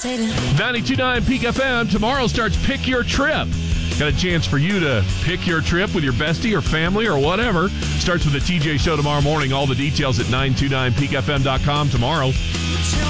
92.9 Peak FM. Tomorrow starts Pick Your Trip. Got a chance for you to pick your trip with your bestie or family or whatever. Starts with the TJ Show tomorrow morning. All the details at 929peakfm.com tomorrow.